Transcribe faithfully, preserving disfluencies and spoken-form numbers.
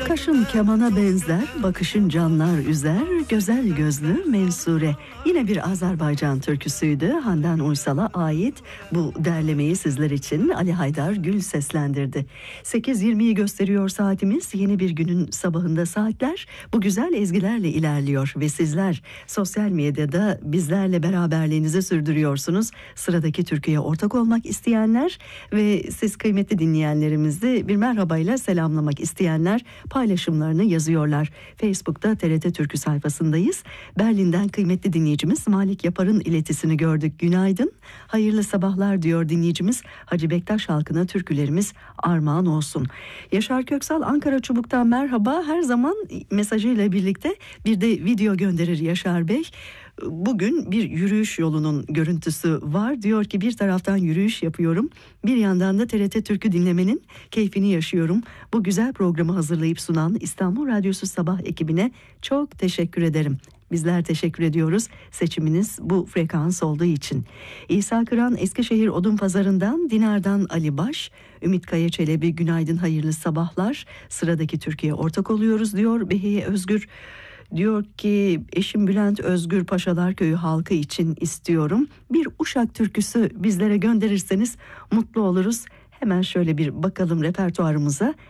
Kaşın kemana benzer, bakışın canlar üzer, güzel gözlü Mensure. Yine bir Azerbaycan türküsüydü. Handan Uysal'a ait bu derlemeyi sizler için Ali Haydar Gül seslendirdi. sekiz yirmiyi gösteriyor saatimiz. Yeni bir günün sabahında saatler bu güzel ezgilerle ilerliyor ve sizler sosyal medyada bizlerle beraberliğinizi sürdürüyorsunuz. Sıradaki türküye ortak olmak isteyenler ve siz kıymetli dinleyenlerimizi bir merhabayla selamlamak isteyenler paylaşımlarını yazıyorlar. Facebook'ta T R T Türkü sayfasındayız. Berlin'den kıymetli dinleyicimiz Malik Yapar'ın iletisini gördük. Günaydın, hayırlı sabahlar diyor dinleyicimiz. Hacı Bektaş halkına türkülerimiz armağan olsun. Yaşar Köksal Ankara Çubuk'tan merhaba. Her zaman mesajıyla birlikte bir de video gönderir Yaşar Bey. Bugün bir yürüyüş yolunun görüntüsü var. Diyor ki bir taraftan yürüyüş yapıyorum, bir yandan da T R T Türkü dinlemenin keyfini yaşıyorum. Bu güzel programı hazırlayıp sunan İstanbul Radyosu Sabah ekibine çok teşekkür ederim. Bizler teşekkür ediyoruz seçiminiz bu frekans olduğu için. İsa Kıran Eskişehir Odunpazarı'ndan, Dinar'dan Ali Baş, Ümit Kaya Çelebi günaydın hayırlı sabahlar. Sıradaki Türkiye ortak oluyoruz diyor Behiye Özgür. Diyor ki eşim Bülent Özgür Paşalar Köyü halkı için istiyorum. Bir Uşak türküsü bizlere gönderirseniz mutlu oluruz. Hemen şöyle bir bakalım repertuarımıza.